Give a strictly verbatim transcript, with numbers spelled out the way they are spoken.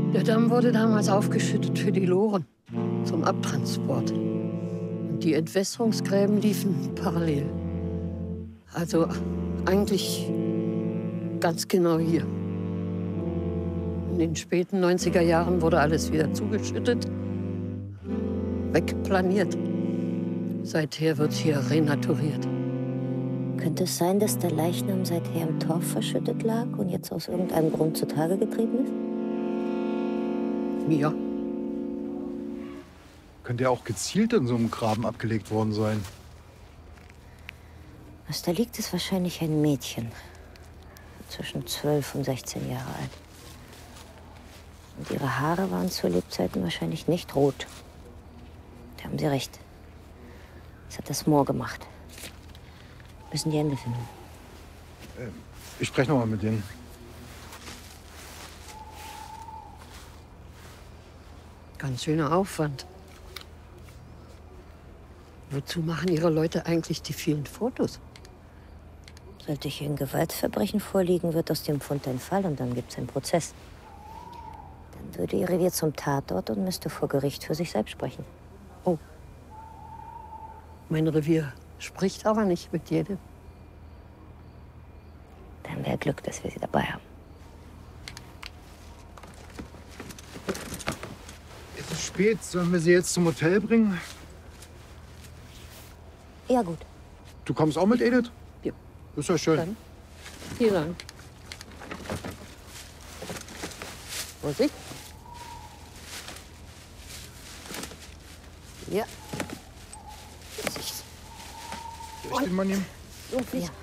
Der Damm wurde damals aufgeschüttet für die Loren zum Abtransport. Und die Entwässerungsgräben liefen parallel. Also eigentlich ganz genau hier. In den späten neunziger Jahren wurde alles wieder zugeschüttet, wegplaniert. Seither wird hier renaturiert. Könnte es sein, dass der Leichnam seither im Torf verschüttet lag und jetzt aus irgendeinem Grund zutage getreten ist? Ja. Könnte ja auch gezielt in so einem Graben abgelegt worden sein. Was da liegt, ist wahrscheinlich ein Mädchen. Zwischen zwölf und sechzehn Jahre alt. Und ihre Haare waren zu Lebzeiten wahrscheinlich nicht rot. Da haben Sie recht. Das hat das Moor gemacht. Müssen die Hände finden. Ich spreche noch mal mit denen. Ganz schöner Aufwand. Wozu machen Ihre Leute eigentlich die vielen Fotos? Sollte hier ein Gewaltverbrechen vorliegen, wird aus dem Fund ein Fall und dann gibt es einen Prozess. Dann würde Ihr Revier zum Tatort und müsste vor Gericht für sich selbst sprechen. Oh. Mein Revier spricht aber nicht mit jedem. Dann wäre Glück, dass wir Sie dabei haben. Es ist spät. Sollen wir sie jetzt zum Hotel bringen? Ja, gut. Du kommst auch mit, Edith? Ja. Ist ja schön. Dann. Hier lang. Vorsicht. Ja. Vorsicht. Soll ich den mal nehmen? So, nicht.